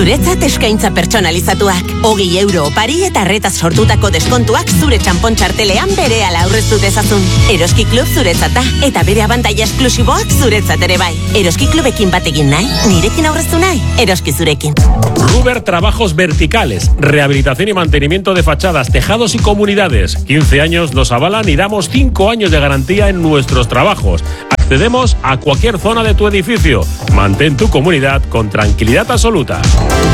Zuretzat eskaintza pertsonalizatuak. 20 euro opari eta arretaz sortutako deskontuak zure txanpon txartelean berehala aurreztu dezazun. Eroski Klub zuretzata, eta bere abantaila esklusiboak zuretzat ere bai. Eroski Klubekin batekin nahi, nirekin aurreztu nahi, eroski zurekin. Ruber Trabajos Verticales, rehabilitación y mantenimiento de fachadas, tejados y comunidades. 15 años nos avalan y damos 5 años de garantía en nuestros trabajos. Accedemos a cualquier zona de tu edificio. Mantén tu comunidad con tranquilidad absoluta.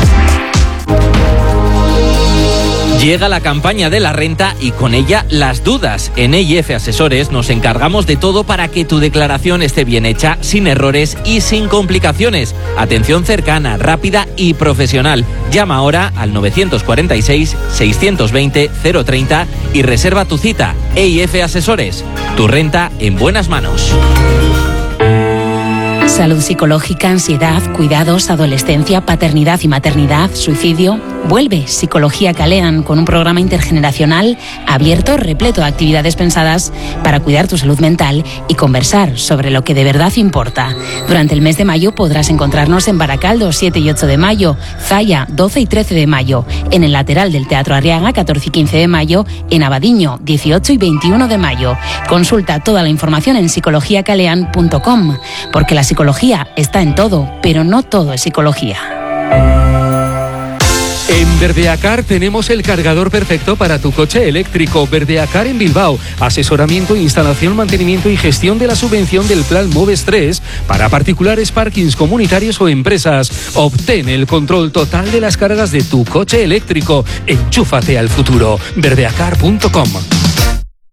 Llega la campaña de la renta y con ella las dudas. En EIF Asesores nos encargamos de todo para que tu declaración esté bien hecha, sin errores y sin complicaciones. Atención cercana, rápida y profesional. Llama ahora al 947-620-030 y reserva tu cita. EIF Asesores, tu renta en buenas manos. Salud psicológica, ansiedad, cuidados, adolescencia, paternidad y maternidad, suicidio. Vuelve Psicología Calean con un programa intergeneracional abierto, repleto de actividades pensadas para cuidar tu salud mental y conversar sobre lo que de verdad importa. Durante el mes de mayo podrás encontrarnos en Baracaldo, 7 y 8 de mayo, Zaya, 12 y 13 de mayo, en el lateral del Teatro Arriaga, 14 y 15 de mayo, en Abadiño, 18 y 21 de mayo. Consulta toda la información en psicologiacalean.com, porque la psicología está en todo, pero no todo es psicología. En Verdeacar tenemos el cargador perfecto para tu coche eléctrico. Verdeacar en Bilbao. Asesoramiento, instalación, mantenimiento y gestión de la subvención del Plan Moves 3 para particulares, parkings comunitarios o empresas. Obtén el control total de las cargas de tu coche eléctrico. Enchúfate al futuro. Verdeacar.com.